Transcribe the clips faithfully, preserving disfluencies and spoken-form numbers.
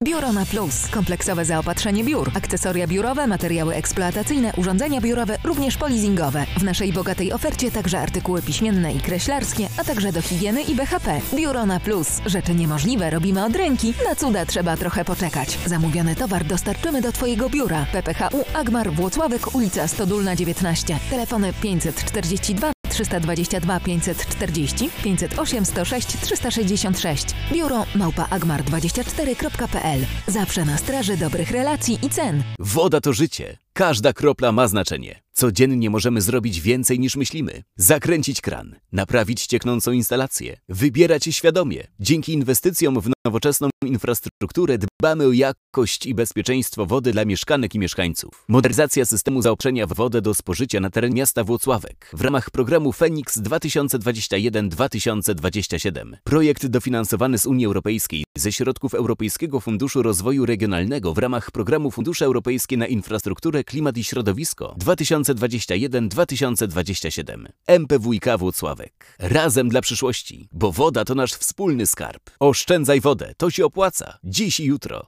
Biurona Plus. Kompleksowe zaopatrzenie biur, akcesoria biurowe, materiały eksploatacyjne, urządzenia biurowe, również polizingowe. W naszej bogatej ofercie także artykuły piśmienne i kreślarskie, a także do higieny i B H P. Biurona Plus. Rzeczy niemożliwe robimy od ręki. Na cuda trzeba trochę poczekać. Zamówiony towar dostarczymy do Twojego biura. P P H U Agmar Włocławek, ulica Stodólna dziewiętnaście. Telefony pięćset czterdzieści dwa trzysta dwadzieścia dwa pięćset czterdzieści, pięćset osiem sto sześć trzysta sześćdziesiąt sześć. Biuro małpa agmar dwadzieścia cztery kropka p l. Zawsze na straży dobrych relacji i cen. Woda to życie. Każda kropla ma znaczenie. Codziennie możemy zrobić więcej niż myślimy. Zakręcić kran, naprawić cieknącą instalację, wybierać świadomie. Dzięki inwestycjom w nowoczesną infrastrukturę dbamy o jakość i bezpieczeństwo wody dla mieszkanek i mieszkańców. Modernizacja systemu zaopatrzenia w wodę do spożycia na terenie miasta Włocławek w ramach programu Feniks dwa tysiące dwadzieścia jeden do dwa tysiące dwudziestego siódmego. Projekt dofinansowany z Unii Europejskiej ze środków Europejskiego Funduszu Rozwoju Regionalnego w ramach programu Fundusze Europejskie na Infrastrukturę, Klimat i Środowisko dwa tysiące dwudziesty pierwszy do dwa tysiące dwudziestego siódmego. M P W K Włocławek. Razem dla przyszłości, bo woda to nasz wspólny skarb. Oszczędzaj wodę, to się opłaca. Dziś i jutro.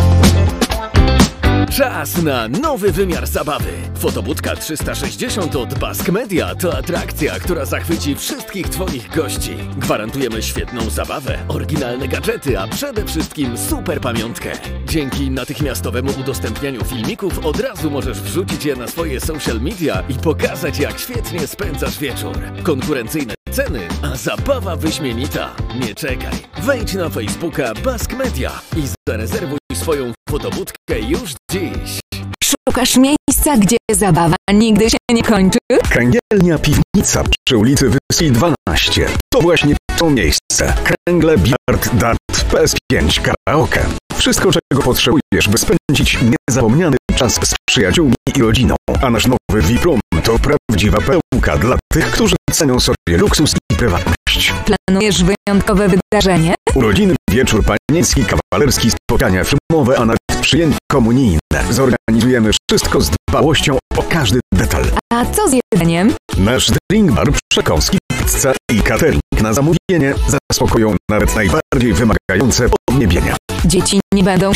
Czas na nowy wymiar zabawy. Fotobudka trzysta sześćdziesiąt od Bask Media to atrakcja, która zachwyci wszystkich Twoich gości. Gwarantujemy świetną zabawę, oryginalne gadżety, a przede wszystkim super pamiątkę. Dzięki natychmiastowemu udostępnianiu filmików od razu możesz wrzucić je na swoje social media i pokazać, jak świetnie spędzasz wieczór. Konkurencyjne ceny, a zabawa wyśmienita. Nie czekaj. Wejdź na Facebooka Bask Media i zarezerwuj swoją fotobudkę już dziś. Szukasz miejsca, gdzie zabawa nigdy się nie kończy? Kręgielnia Piwnica przy ulicy Wysokiej dwanaście. To właśnie to miejsce. Kręgle, biard, dart, P S pięć, karaoke. Wszystko, czego potrzebujesz, by spędzić niezapomniany czas z przyjaciółmi i rodziną. A nasz nowy V I P Room to prawdziwa pełka dla tych, którzy cenią sobie luksus i prywatność. Planujesz wyjątkowe wydarzenie? Urodziny, wieczór panieński, kawalerski, spotkania filmowe, a nawet przyjęcia komunijne. Zorganizujemy wszystko z dbałością o każdy detal. A co z jedzeniem? Nasz drink bar, przekąski, pizza i catering na zamówienie zaspokoją nawet najbardziej wymagające podniebienia. Dzieci nie będą